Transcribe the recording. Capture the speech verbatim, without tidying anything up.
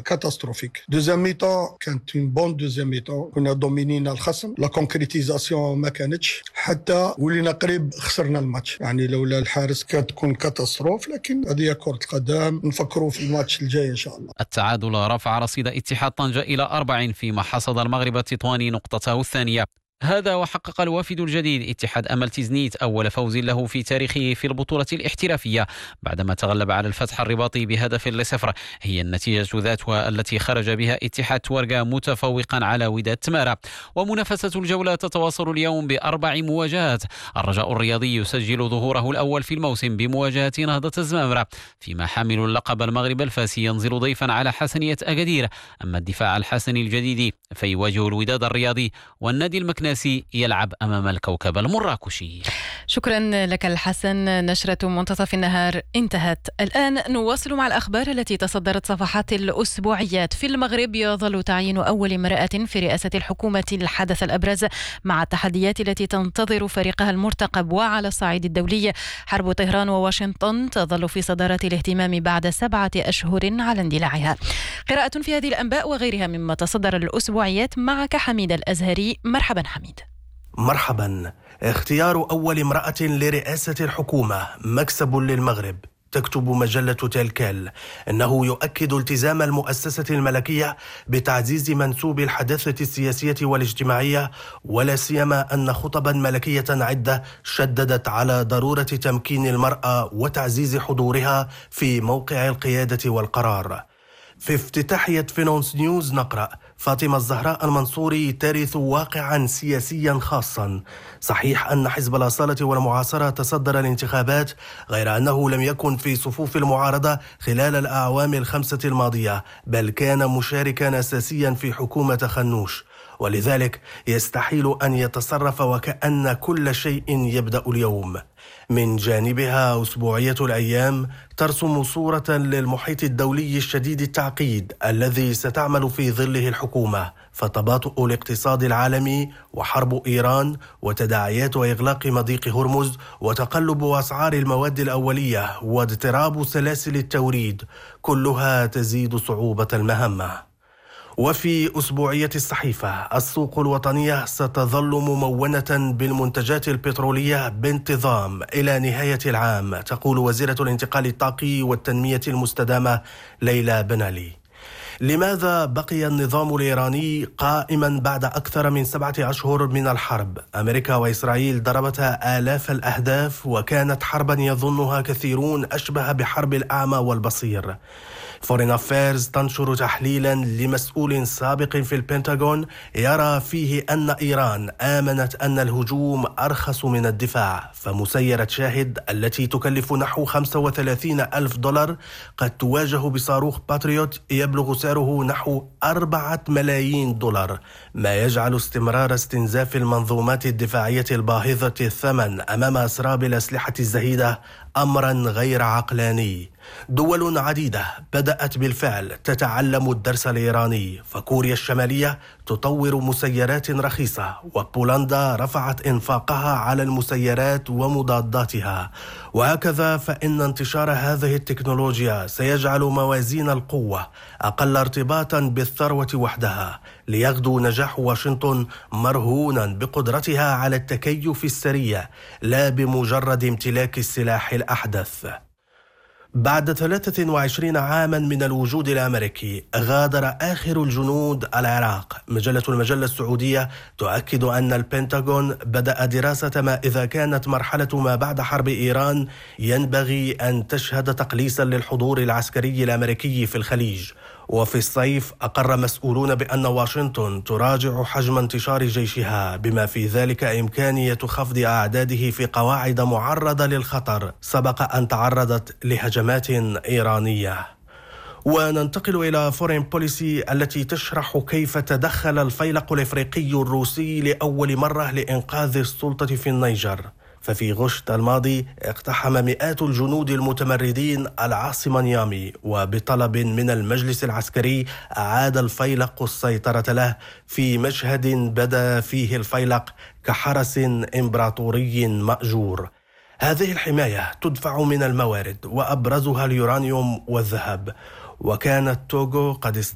كاتاستروفيك. دوزيام ميطون كانت اون بون دوزيام ميطون، كنا دومينينا الخصم، لا كونكريتيزاسيون ما كانتش، حتى ولينا قريب خسرنا الماتش. يعني لولا الحارس كانت تكون كاتاستروف، لكن هذه كرة القدم، نفكروا في الماتش الجاي ان شاء الله. التعادل رفع رصيد اتحاد طنجة إلى أربع فيما حصد المغرب التطواني نقطته الثانية. هذا وحقق الوافد الجديد اتحاد أمل تيزنيت أول فوز له في تاريخه في البطولة الاحترافية بعدما تغلب على الفتح الرباطي بهدف لصفر. هي النتيجة ذاتها التي خرج بها اتحاد تورقة متفوقا على وداد تمارا. ومنافسة الجولة تتواصل اليوم بأربع مواجهات. الرجاء الرياضي يسجل ظهوره الأول في الموسم بمواجهة نهضة الزمامرة، فيما حامل اللقب المغرب الفاسي ينزل ضيفا على حسنية أكادير. أما الدفاع الحسني الجديد فيواجه الوداد الرياضي، والنادي المكناسي يلعب أمام الكوكب المراكشي. شكرا لك الحسن. نشرة منتصف النهار انتهت. الآن نواصل مع الأخبار التي تصدرت صفحات الأسبوعيات. في المغرب يظل تعيين أول امرأة في رئاسة الحكومة الحدث الأبرز مع التحديات التي تنتظر فريقها المرتقب. وعلى الصعيد الدولي حرب طهران وواشنطن تظل في صدارة الاهتمام بعد سبعة أشهر على اندلاعها. قراءة في هذه الأنباء وغيرها مما تصدر الأسبوعيات معك حميد الأزهري. مرحبا حميد. مرحبا. اختيار أول امرأة لرئاسة الحكومة مكسب للمغرب. تكتب مجلة تلكال إنه يؤكد التزام المؤسسة الملكية بتعزيز منسوب الحداثة السياسية والاجتماعية، ولا سيما أن خطبا ملكية عدة شددت على ضرورة تمكين المرأة وتعزيز حضورها في موقع القيادة والقرار. في افتتاحية فينونس نيوز نقرأ: فاطمة الزهراء المنصوري ترث واقعا سياسيا خاصا. صحيح أن حزب الأصالة والمعاصرة تصدر الانتخابات، غير أنه لم يكن في صفوف المعارضة خلال الأعوام الخمسة الماضية، بل كان مشاركا أساسيا في حكومة خنوش، ولذلك يستحيل أن يتصرف وكأن كل شيء يبدأ اليوم. من جانبها أسبوعية الأيام ترسم صورة للمحيط الدولي الشديد التعقيد الذي ستعمل في ظله الحكومة، فتباطؤ الاقتصاد العالمي وحرب إيران وتداعيات إغلاق مضيق هرمز وتقلب أسعار المواد الأولية واضطراب سلاسل التوريد، كلها تزيد صعوبة المهمة. وفي أسبوعية الصحيفة السوق الوطنية ستظل ممونة بالمنتجات البترولية بانتظام إلى نهاية العام، تقول وزيرة الانتقال الطاقي والتنمية المستدامة ليلى بنالي. لماذا بقي النظام الإيراني قائما بعد أكثر من سبعة أشهر من الحرب؟ أمريكا وإسرائيل ضربتا آلاف الأهداف، وكانت حربا يظنها كثيرون أشبه بحرب الأعمى والبصير. فورين أفيرز تنشر تحليلا لمسؤول سابق في البنتاغون يرى فيه أن إيران آمنت أن الهجوم أرخص من الدفاع، فمسيرة شاهد التي تكلف نحو خمسة وثلاثين ألف دولار قد تواجه بصاروخ باتريوت يبلغ سعره نحو أربعة ملايين دولار، ما يجعل استمرار استنزاف المنظومات الدفاعية الباهظة الثمن أمام أسراب الأسلحة الزهيدة أمرا غير عقلاني. دول عديدة بدأت بالفعل تتعلم الدرس الإيراني، فكوريا الشمالية تطور مسيرات رخيصة، وبولندا رفعت إنفاقها على المسيرات ومضاداتها. وهكذا فإن انتشار هذه التكنولوجيا سيجعل موازين القوة أقل ارتباطا بالثروة وحدها، ليغدو نجاح واشنطن مرهونا بقدرتها على التكيف السريع لا بمجرد امتلاك السلاح الأحدث. بعد ثلاثة وعشرين عاما من الوجود الأمريكي غادر آخر الجنود العراق. مجلة المجلة السعودية تؤكد أن البنتاغون بدأ دراسة ما إذا كانت مرحلة ما بعد حرب إيران ينبغي أن تشهد تقليصا للحضور العسكري الأمريكي في الخليج. وفي الصيف أقر مسؤولون بأن واشنطن تراجع حجم انتشار جيشها، بما في ذلك إمكانية خفض أعداده في قواعد معرضة للخطر سبق أن تعرضت لهجمات إيرانية. وننتقل إلى فورين بوليسي التي تشرح كيف تدخل الفيلق الإفريقي الروسي لأول مرة لإنقاذ السلطة في النيجر. ففي غشت الماضي اقتحم مئات الجنود المتمردين العاصمة نيامي، وبطلب من المجلس العسكري أعاد الفيلق السيطرة له في مشهد بدا فيه الفيلق كحرس إمبراطوري مأجور. هذه الحماية تدفع من الموارد وأبرزها اليورانيوم والذهب، وكانت توغو قد